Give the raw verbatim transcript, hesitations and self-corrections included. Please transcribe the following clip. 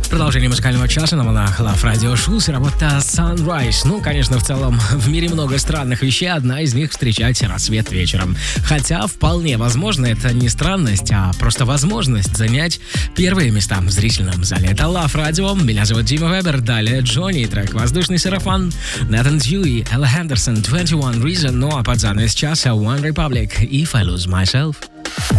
Продолжение музыкального часа на волнах Love Radio Shoes и работа Sunrise. Ну, конечно, в целом в мире много странных вещей, одна из них — встречать рассвет вечером. Хотя вполне возможно, это не странность, а просто возможность занять первые места в зрительном зале. Это Love Radio, меня зовут Дима Вебер, далее Джонни, трек «Воздушный сарафан», Натан Дьюи, Элла Хендерсон, двадцать один Reason, ну а под занавес часа One Republic, If I Lose Myself.